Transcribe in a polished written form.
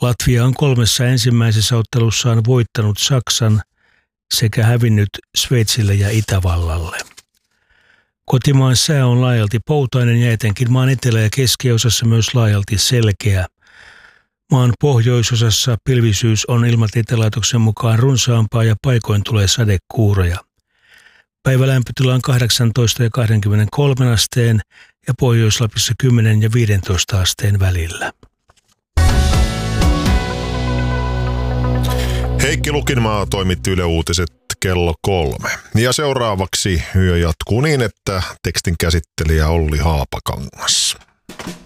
Latvia on 3 ensimmäisessä ottelussaan voittanut Saksan sekä hävinnyt Sveitsille ja Itävallalle. Kotimaan sää on laajalti poutainen ja etenkin maan etelä- ja keskiosassa myös laajalti selkeä. Maan pohjoisosassa pilvisyys on Ilmatieteen mukaan runsaampaa ja paikoin tulee sadekuuroja. Päivälämpötila on 18 ja 23 asteen ja Pohjois-Lapissa 10 ja 15 asteen välillä. Heikki Lukinmaa toimitti Yle Uutiset kello 3. Ja seuraavaksi yö jatkuu niin, että tekstin käsittelijä Olli Haapakangas.